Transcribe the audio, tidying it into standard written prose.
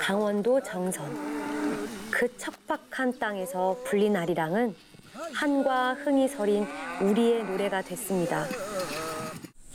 강원도 정선. 그 척박한 땅에서 불린 아리랑은 한과 흥이 서린 우리의 노래가 됐습니다.